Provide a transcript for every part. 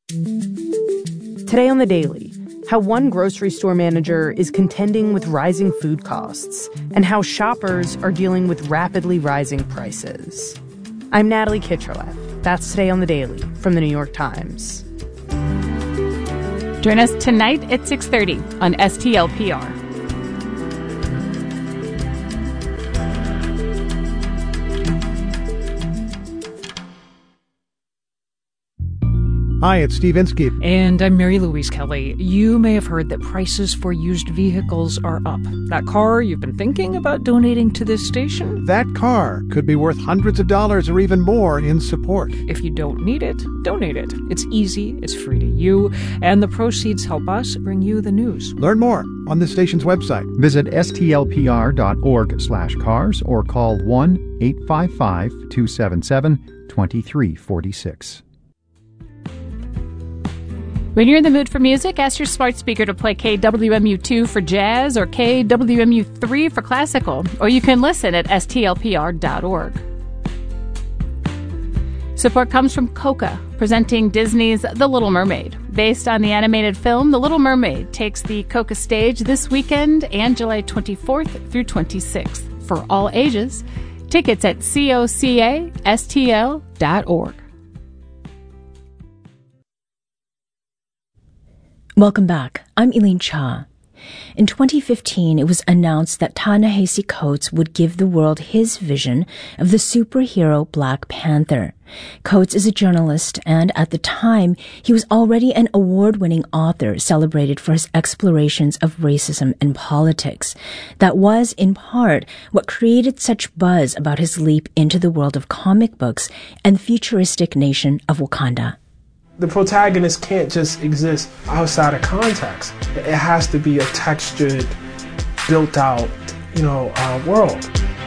Today on The Daily, how one grocery store manager is contending with rising food costs and how shoppers are dealing with rapidly rising prices. I'm Natalie Kitroeff. That's Today on The Daily from The New York Times. Join us tonight at 6:30 on STLPR. Hi, it's Steve Inskeep. And I'm Mary Louise Kelly. You may have heard that prices for used vehicles are up. That car you've been thinking about donating to this station? That car could be worth hundreds of dollars or even more in support. If you don't need it, donate it. It's easy, it's free to you, and the proceeds help us bring you the news. Learn more on the station's website. Visit stlpr.org/cars or call 1-855-277-2346. When you're in the mood for music, ask your smart speaker to play KWMU2 for jazz or KWMU3 for classical, or you can listen at stlpr.org. Support comes from Coca, presenting Disney's The Little Mermaid. Based on the animated film, The Little Mermaid takes the Coca stage this weekend and July 24th through 26th. For all ages, tickets at cocastl.org. Welcome back. I'm Elaine Cha. In 2015, it was announced that Ta-Nehisi Coates would give the world his vision of the superhero Black Panther. Coates is a journalist, and at the time, he was already an award-winning author celebrated for his explorations of racism and politics. That was, in part, what created such buzz about his leap into the world of comic books and the futuristic nation of Wakanda. The protagonist can't just exist outside of context. It has to be a textured, built-out, world.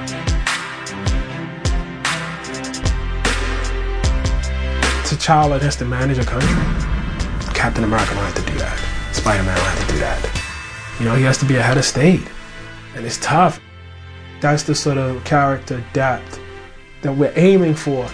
T'Challa has to manage a country. Captain America don't have to do that. Spider-Man don't have to do that. He has to be a head of state. And it's tough. That's the sort of character depth that we're aiming for.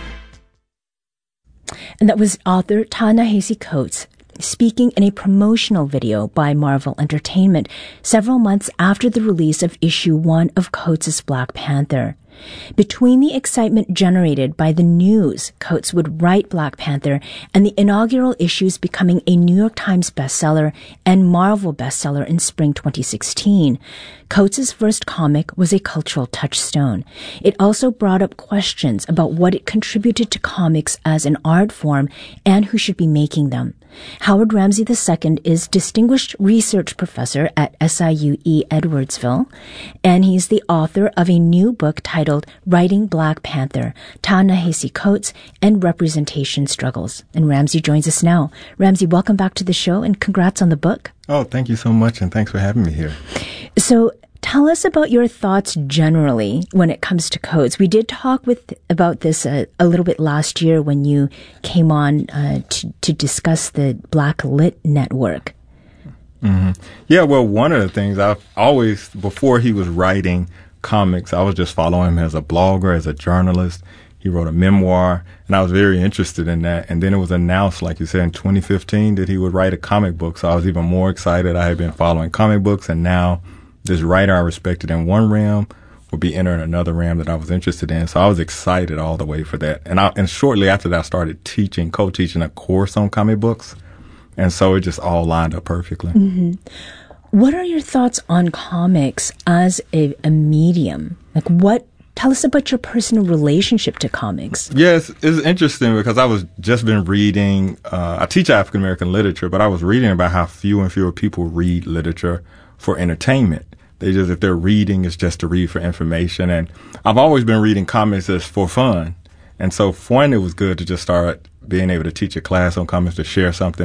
And that was author Ta-Nehisi Coates speaking in a promotional video by Marvel Entertainment several months after the release of issue 1 of Coates' Black Panther. Between the excitement generated by the news Coates would write Black Panther and the inaugural issues becoming a New York Times bestseller and Marvel bestseller in spring 2016, Coates' first comic was a cultural touchstone. It also brought up questions about what it contributed to comics as an art form and who should be making them. Howard Ramsey II is Distinguished Research Professor at SIUE Edwardsville, and he's the author of a new book titled Writing Black Panther, Ta-Nehisi Coates and Representation Struggles. And Ramsey joins us now. Ramsey, welcome back to the show and congrats on the book. Oh, thank you so much, and thanks for having me here. So tell us about your thoughts generally when it comes to Coates. We did talk about this a little bit last year when you came on to discuss the Black Lit Network. Mm-hmm. Yeah, well, one of the things I've always, before he was writing comics, I was just following him as a blogger, as a journalist. He wrote a memoir, and I was very interested in that. And then it was announced, like you said, in 2015 that he would write a comic book. So I was even more excited. I had been following comic books, and now this writer I respected in one realm would be entering another realm that I was interested in. So I was excited all the way for that. And shortly after that, I started co-teaching a course on comic books. And so it just all lined up perfectly. Mm-hmm. What are your thoughts on comics as a medium? Tell us about your personal relationship to comics. Yes, it's interesting because I was just been reading, I teach African American literature, but I was reading about how fewer and fewer people read literature for entertainment. If they're reading, it's just to read for information. And I've always been reading comics as for fun. And so for one, it was good to just start being able to teach a class on comics, to share something